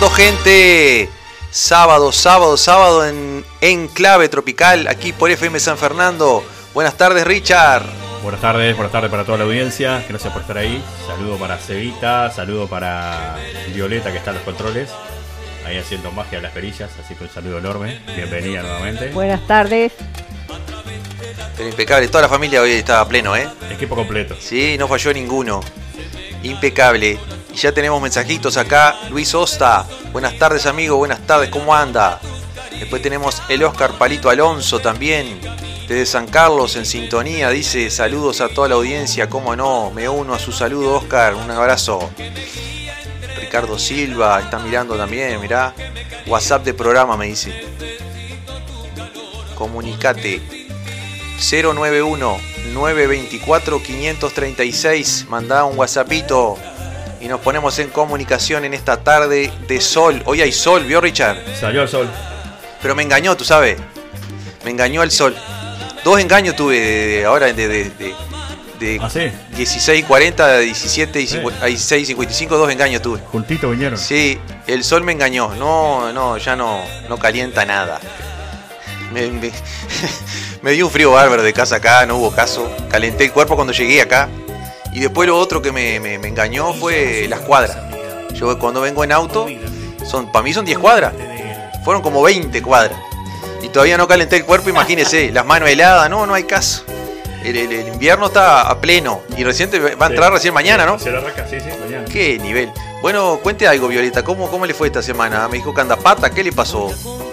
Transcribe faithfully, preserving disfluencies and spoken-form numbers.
llegando gente. Sábado, sábado, sábado en Enclave Tropical, aquí por F M San Fernando. Buenas tardes, Richard. Buenas tardes, buenas tardes para toda la audiencia. Gracias por estar ahí. Saludo para Cevita, saludo para Violeta, que está en los controles, ahí haciendo magia a las perillas. Así que un saludo enorme. Bienvenida nuevamente. Buenas tardes. Pero impecable, toda la familia hoy está a pleno, ¿eh? Equipo completo. Sí, no falló ninguno. Impecable. Y ya tenemos mensajitos acá. Luis Osta. Buenas tardes, amigo. Buenas tardes, ¿cómo anda? Después tenemos el Oscar Palito Alonso también, desde San Carlos, en sintonía. Dice, saludos a toda la audiencia. Cómo no, me uno a su saludo, Oscar. Un abrazo. Ricardo Silva está mirando también, mirá. WhatsApp de programa, me dice. Comunicate. cero nueve uno, nueve dos cuatro, cinco tres seis. Mandá un WhatsAppito y nos ponemos en comunicación en esta tarde de sol. Hoy hay sol, ¿vio, Richard? Salió el sol. Pero me engañó, tú sabes. Me engañó el sol. Dos engaños tuve de, de, ahora de, de, de, de ¿Ah, sí? dieciséis cuarenta, diecisiete y dieciséis cincuenta y cinco, dos engaños tuve. Juntito vinieron. Sí, el sol me engañó. No, no, ya no, no calienta nada. Me, me, me dio un frío bárbaro de casa acá, no hubo caso. Calenté el cuerpo cuando llegué acá. Y después lo otro que me, me, me engañó fue las cuadras. Yo cuando vengo en auto, son para mí son diez cuadras. Fueron como veinte cuadras. Y todavía no calenté el cuerpo, imagínese. Las manos heladas, no, no hay caso. El, el, el invierno está a pleno. Y recién te, va a entrar sí, recién mañana, ¿no? Se lo arranca, sí, sí, mañana. Qué nivel. Bueno, cuente algo, Violeta. ¿Cómo, cómo le fue esta semana? Me dijo que anda pata, ¿qué le pasó?